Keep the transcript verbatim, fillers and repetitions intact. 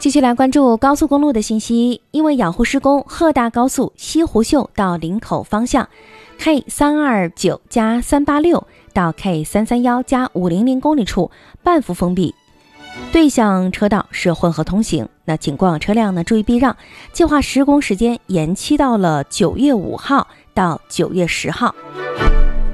继续来关注高速公路的信息，因为养护施工，鹤大高速西湖秀到林口方向 K 三二九加三八六 到 K 三三一加五零零公里处半幅封闭，对向车道是混合通行，那请过往车辆呢注意避让。计划施工时间延期到了九月五号到九月十号。